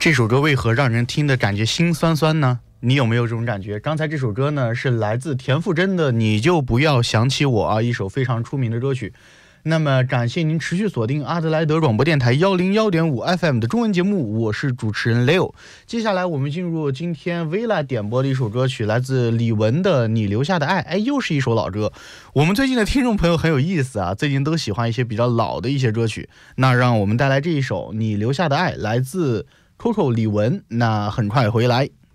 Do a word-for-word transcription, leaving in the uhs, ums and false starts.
这首歌为何让人听的感觉心酸酸呢？你有没有这种感觉？刚才这首歌呢是来自田馥甄的《你就不要想起我》啊，一首非常出名的歌曲。那么感谢您持续锁定阿德莱德广播电台一零一点五 F M 的中文节目，我是主持人 Leo。 接下来我们进入今天 Villa 点播的一首歌曲，来自李玟的《你留下的爱》。哎，又是一首老歌。我们最近的听众朋友很有意思啊，最近都喜欢一些比较老的一些歌曲。那让我们带来这一首《你留下的爱》，来自 Coco 李玟。那很快回来。